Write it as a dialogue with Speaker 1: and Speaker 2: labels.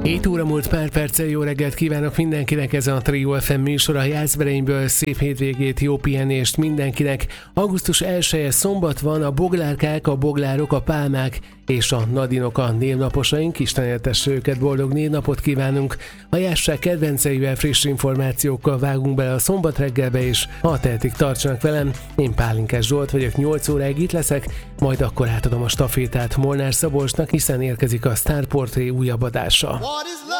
Speaker 1: 7 óra múlt pár perccel, jó reggelt kívánok mindenkinek, ez a Trio FM műsor a Jászberényből, szép hétvégét, jó pihenést mindenkinek. Augusztus 1-e szombat van, a boglárkák, a boglárok, a pálmák és a nadinok a névnaposaink, Isten éltesse őket, boldog névnapot kívánunk. A Jászság kedvenceivel, friss információkkal vágunk bele a szombat reggelbe, és ha tehetik, tartsanak velem. Én Pálinkás Zsolt vagyok, 8 óráig itt leszek, majd akkor átadom a stafétát Molnár Szabolcsnak, hiszen érkezik a Sztárportré újabb adása.